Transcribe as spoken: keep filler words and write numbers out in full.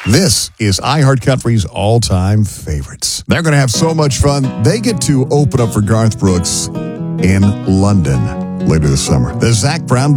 This is iHeartCountry's all-time favorites. They're going to have so much fun. They get to open up for Garth Brooks in London later this summer. The Zach Brown